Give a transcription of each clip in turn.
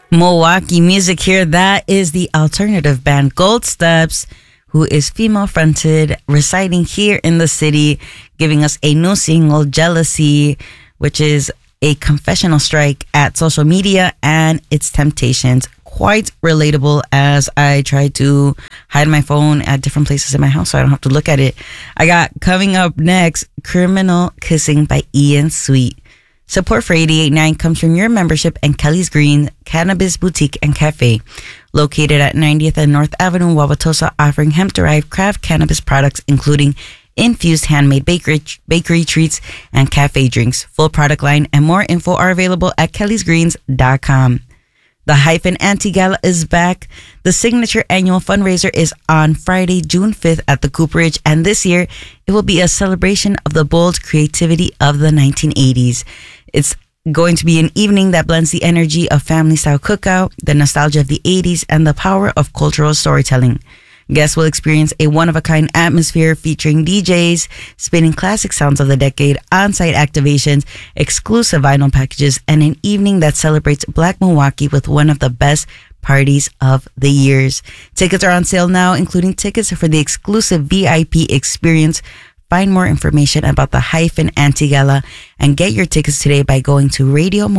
Milwaukee music here. That is the alternative band Gold Steps, who is female fronted, residing here in the city, giving us a new single, Jealousy, which is a confessional strike at social media and its temptations. Quite relatable as I try to hide my phone at different places in my house so I don't have to look at it. I got coming up next, Criminal Kissing by Ian Sweet. Support for 88.9 comes from your membership and Kelly's Green Cannabis Boutique and Cafe, located at 90th and North Avenue, Wauwatosa, offering hemp-derived craft cannabis products, including infused handmade bakery treats and cafe drinks. Full product line and more info are available at kellysgreens.com. The Hyphen Anti-Gala is back. The signature annual fundraiser is on Friday, June 5th at the Cooperage, and this year it will be a celebration of the bold creativity of the 1980s. It's going to be an evening that blends the energy of family-style cookout, the nostalgia of the 80s, and the power of cultural storytelling. Guests will experience a one-of-a-kind atmosphere featuring DJs, spinning classic sounds of the decade, on-site activations, exclusive vinyl packages, and an evening that celebrates Black Milwaukee with one of the best parties of the years. Tickets are on sale now, including tickets for the exclusive VIP experience. Find more information about the Hyphen Anti-Gala and get your tickets today by going to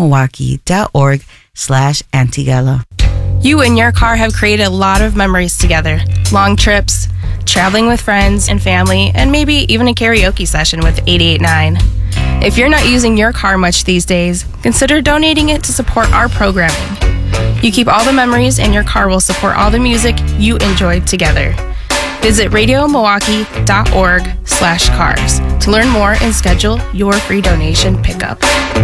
radiomilwaukee.org/Antigala. You and your car have created a lot of memories together. Long trips, traveling with friends and family, and maybe even a karaoke session with 88.9. If you're not using your car much these days, consider donating it to support our programming. You keep all the memories and your car will support all the music you enjoyed together. Visit radiomilwaukee.org/cars to learn more and schedule your free donation pickup.